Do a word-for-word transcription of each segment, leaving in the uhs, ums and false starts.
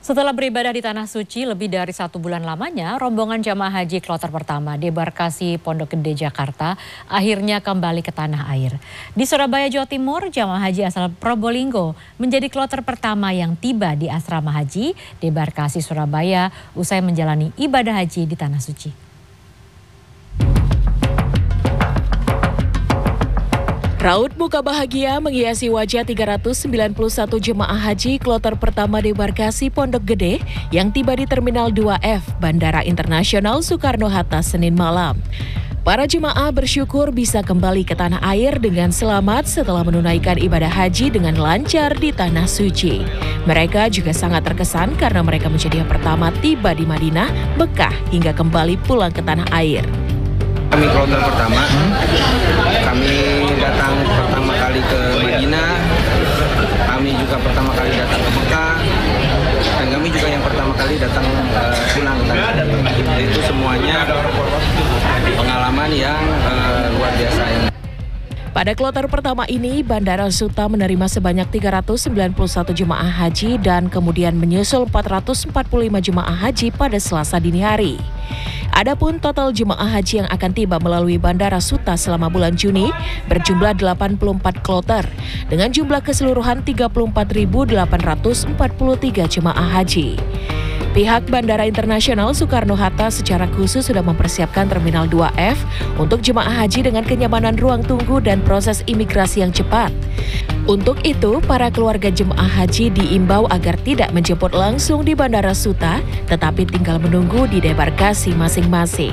Setelah beribadah di Tanah Suci lebih dari satu bulan lamanya, rombongan jamaah haji kloter pertama debarkasi Pondok Gede, Jakarta akhirnya kembali ke tanah air. Di Surabaya, Jawa Timur, jamaah haji asal Probolinggo menjadi kloter pertama yang tiba di asrama haji debarkasi Surabaya usai menjalani ibadah haji di Tanah Suci. Raut muka bahagia menghiasi wajah tiga ratus sembilan puluh satu jemaah haji kloter pertama debarkasi Pondok Gede yang tiba di Terminal dua F Bandara Internasional Soekarno-Hatta Senin malam. Para jemaah bersyukur bisa kembali ke tanah air dengan selamat setelah menunaikan ibadah haji dengan lancar di Tanah Suci. Mereka juga sangat terkesan karena mereka menjadi yang pertama tiba di Madinah, Mekah hingga kembali pulang ke tanah air. Kami kloter pertama, kami datang pertama kali ke Madinah, kami juga pertama kali datang ke Mekah, dan kami juga yang pertama kali datang uh, pulang ke tanah air. Itu semuanya pengalaman yang uh, luar biasa. Pada kloter pertama ini, Bandara Suta menerima sebanyak tiga ratus sembilan puluh satu jemaah haji dan kemudian menyusul empat ratus empat puluh lima jemaah haji pada Selasa dini hari. Adapun total jemaah haji yang akan tiba melalui Bandara Suta selama bulan Juni berjumlah delapan puluh empat kloter dengan jumlah keseluruhan tiga puluh empat ribu delapan ratus empat puluh tiga jemaah haji. Pihak Bandara Internasional Soekarno-Hatta secara khusus sudah mempersiapkan Terminal dua F untuk jemaah haji dengan kenyamanan ruang tunggu dan proses imigrasi yang cepat. Untuk itu, para keluarga jemaah haji diimbau agar tidak menjemput langsung di Bandara Suta, tetapi tinggal menunggu di debarkasi masing-masing.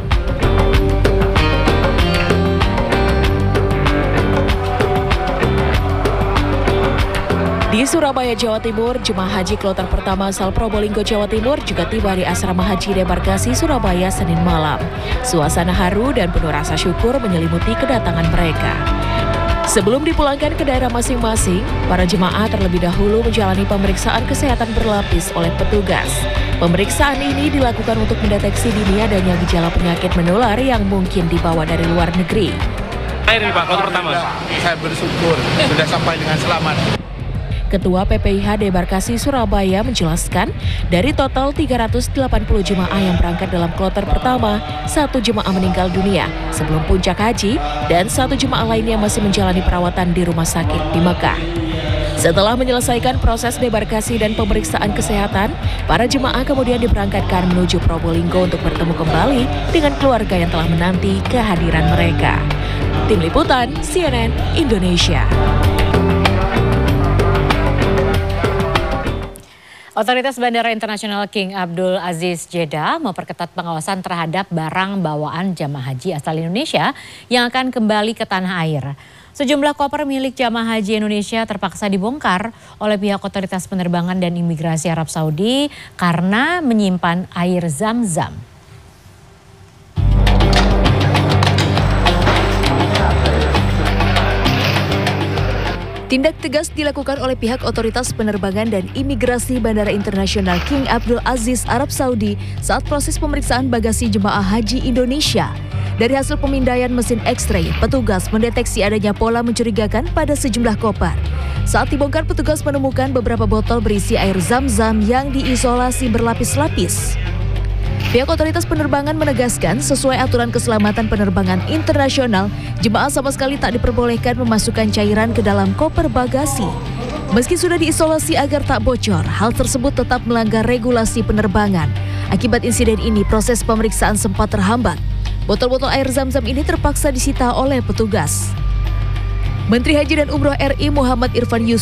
Di Surabaya, Jawa Timur, jemaah haji kloter pertama asal Probolinggo, Jawa Timur juga tiba di asrama haji debarkasi Surabaya Senin malam. Suasana haru dan penuh rasa syukur menyelimuti kedatangan mereka. Sebelum dipulangkan ke daerah masing-masing, para jemaah terlebih dahulu menjalani pemeriksaan kesehatan berlapis oleh petugas. Pemeriksaan ini dilakukan untuk mendeteksi dini adanya gejala penyakit menular yang mungkin dibawa dari luar negeri. Akhirnya Pak, kloter pertama. Saya bersyukur sudah sampai dengan selamat. Ketua P P I H Debarkasi Surabaya menjelaskan, dari total tiga ratus delapan puluh jemaah yang berangkat dalam kloter pertama, satu jemaah meninggal dunia sebelum puncak haji dan satu jemaah lainnya masih menjalani perawatan di rumah sakit di Mekah. Setelah menyelesaikan proses debarkasi dan pemeriksaan kesehatan, para jemaah kemudian diberangkatkan menuju Probolinggo untuk bertemu kembali dengan keluarga yang telah menanti kehadiran mereka. Tim Liputan C N N Indonesia. Otoritas Bandara Internasional King Abdul Aziz Jeddah memperketat pengawasan terhadap barang bawaan jamaah haji asal Indonesia yang akan kembali ke tanah air. Sejumlah koper milik jamaah haji Indonesia terpaksa dibongkar oleh pihak otoritas penerbangan dan imigrasi Arab Saudi karena menyimpan air Zam-Zam. Tindak tegas dilakukan oleh pihak otoritas penerbangan dan imigrasi Bandara Internasional King Abdul Aziz Arab Saudi saat proses pemeriksaan bagasi jemaah haji Indonesia. Dari hasil pemindaian mesin X-ray, petugas mendeteksi adanya pola mencurigakan pada sejumlah koper. Saat dibongkar, petugas menemukan beberapa botol berisi air Zam-Zam yang diisolasi berlapis-lapis. Pihak otoritas penerbangan menegaskan sesuai aturan keselamatan penerbangan internasional, jemaah sama sekali tak diperbolehkan memasukkan cairan ke dalam koper bagasi. Meski sudah diisolasi agar tak bocor, hal tersebut tetap melanggar regulasi penerbangan. Akibat insiden ini, proses pemeriksaan sempat terhambat. Botol-botol air Zam-Zam ini terpaksa disita oleh petugas. Menteri Haji dan Umroh R I Muhammad Irfan Yusuf